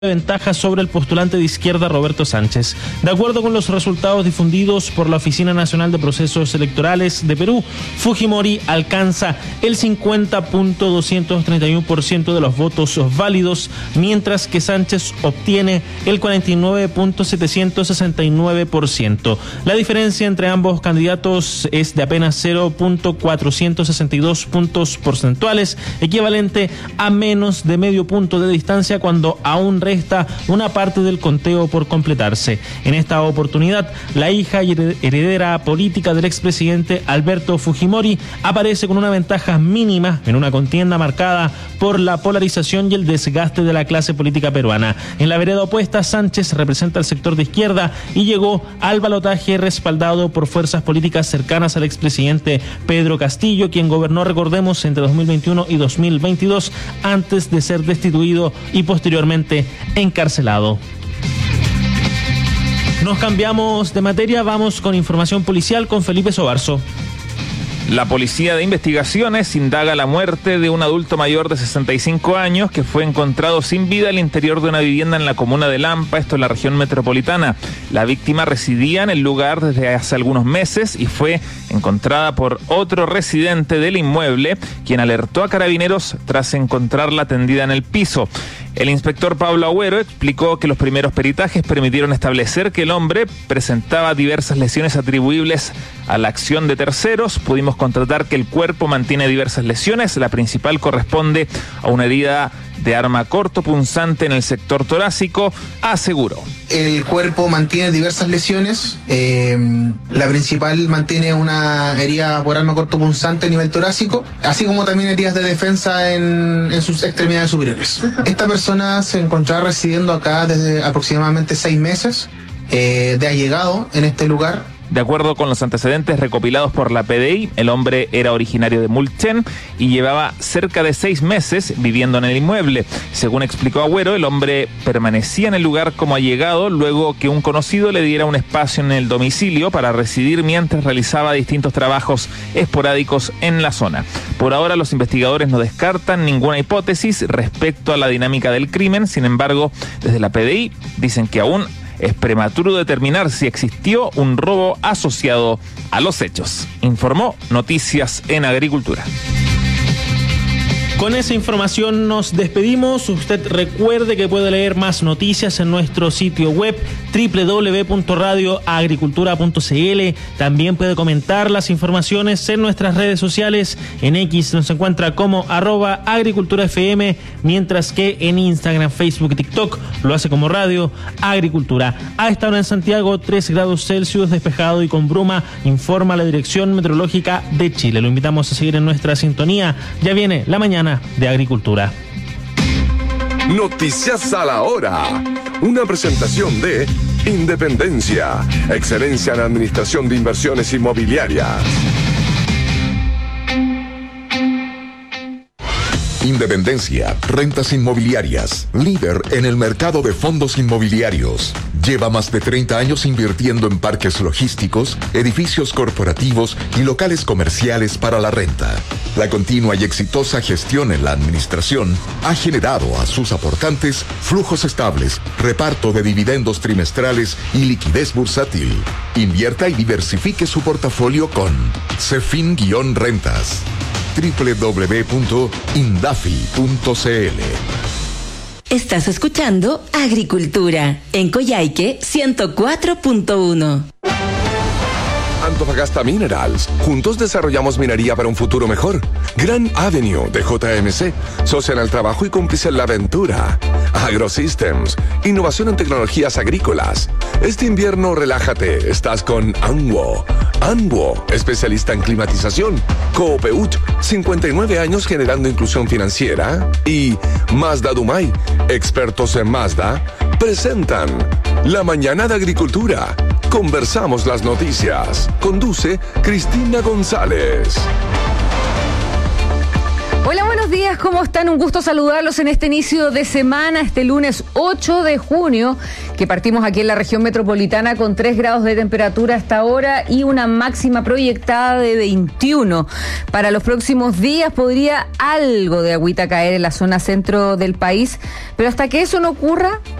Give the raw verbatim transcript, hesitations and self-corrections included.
ventaja sobre el postulante de izquierda Roberto Sánchez. De acuerdo con los resultados difundidos por la Oficina Nacional de Procesos Electorales de Perú, Fujimori alcanza el cincuenta punto doscientos treinta y uno por ciento de los votos válidos, mientras que Sánchez obtiene el cuarenta y nueve punto setecientos sesenta y nueve por ciento. La diferencia entre ambos candidatos es de apenas cero punto cuatrocientos sesenta y dos puntos porcentuales, equivalente a menos de medio punto de distancia cuando aún resta una parte del conteo por completarse. En esta oportunidad, la hija y heredera política del expresidente Alberto Fujimori aparece con una ventaja mínima en una contienda marcada por la polarización y el desgaste de la clase política peruana. En la vereda opuesta, Sánchez representa al sector de izquierda y llegó al balotaje respaldado por fuerzas políticas cercanas al expresidente Pedro Castillo, quien gobernó, recordemos, entre dos mil veintiuno y dos mil veintidós antes de ser destituido y posteriormente encarcelado. Nos cambiamos de materia, vamos con información policial con Felipe Sobarzo. La Policía de Investigaciones indaga la muerte de un adulto mayor de sesenta y cinco años que fue encontrado sin vida al interior de una vivienda en la comuna de Lampa, esto en la región metropolitana. La víctima residía en el lugar desde hace algunos meses y fue encontrada por otro residente del inmueble, quien alertó a carabineros tras encontrarla tendida en el piso. El inspector Pablo Agüero explicó que los primeros peritajes permitieron establecer que el hombre presentaba diversas lesiones atribuibles a la acción de terceros. Pudimos constatar que el cuerpo mantiene diversas lesiones. La principal corresponde a una herida de arma cortopunzante en el sector torácico, aseguró. El cuerpo mantiene diversas lesiones. Eh, la principal mantiene una herida por arma cortopunzante a nivel torácico, así como también heridas de defensa en, en sus extremidades superiores. Esta persona se encontraba residiendo acá desde aproximadamente seis meses, eh, de allegado en este lugar. De acuerdo con los antecedentes recopilados por la P D I, el hombre era originario de Mulchen y llevaba cerca de seis meses viviendo en el inmueble. Según explicó Agüero, el hombre permanecía en el lugar como allegado luego que un conocido le diera un espacio en el domicilio para residir mientras realizaba distintos trabajos esporádicos en la zona. Por ahora, los investigadores no descartan ninguna hipótesis respecto a la dinámica del crimen. Sin embargo, desde la P D I dicen que aún es prematuro determinar si existió un robo asociado a los hechos. Informó Noticias en Agricultura. Con esa información nos despedimos. Usted recuerde que puede leer más noticias en nuestro sitio web doble u doble u doble u punto radio agricultura punto c l. También puede comentar las informaciones en nuestras redes sociales. En X nos encuentra como arroba agricultura F M, mientras que en Instagram, Facebook y TikTok lo hace como Radio Agricultura. A esta hora en Santiago, tres grados Celsius, despejado y con bruma, informa la Dirección Meteorológica de Chile. Lo invitamos a seguir en nuestra sintonía. Ya viene la mañana de Agricultura. Noticias a la hora. Una presentación de Independencia, excelencia en administración de inversiones inmobiliarias. Independencia, rentas inmobiliarias, líder en el mercado de fondos inmobiliarios. Lleva más de treinta años invirtiendo en parques logísticos, edificios corporativos y locales comerciales para la renta. La continua y exitosa gestión en la administración ha generado a sus aportantes flujos estables, reparto de dividendos trimestrales y liquidez bursátil. Invierta y diversifique su portafolio con Cefin-Rentas. doble u doble u doble u punto indafi punto c l. Estás escuchando Agricultura en Coyhaique ciento cuatro punto uno. Antofagasta Minerals. Juntos desarrollamos minería para un futuro mejor. Gran Avenue de J M C. Socia en el trabajo y cómplice en la aventura. AgroSystems. Innovación en tecnologías agrícolas. Este invierno relájate. Estás con Anwo. Anwo, especialista en climatización. Coopeut, cincuenta y nueve años generando inclusión financiera. Y Mazda Dumay, expertos en Mazda, presentan La Mañana de Agricultura. Conversamos las noticias. Conduce Cristina González. Hola, buenos días, ¿cómo están? Un gusto saludarlos en este inicio de semana, este lunes ocho de junio, que partimos aquí en la región metropolitana con tres grados de temperatura hasta ahora y una máxima proyectada de veintiuno. Para los próximos días podría algo de agüita caer en la zona centro del país, pero hasta que eso no ocurra,